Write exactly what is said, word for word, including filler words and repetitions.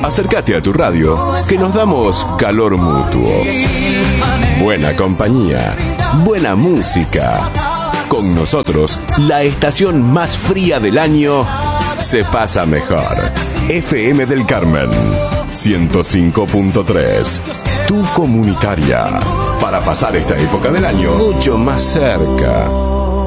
Acércate a tu radio, que nos damos calor mutuo. Buena compañía, buena música. Con nosotros, la estación más fría del año se pasa mejor. F M del Carmen, ciento cinco punto tres. Tu comunitaria. Para pasar esta época del año mucho más cerca.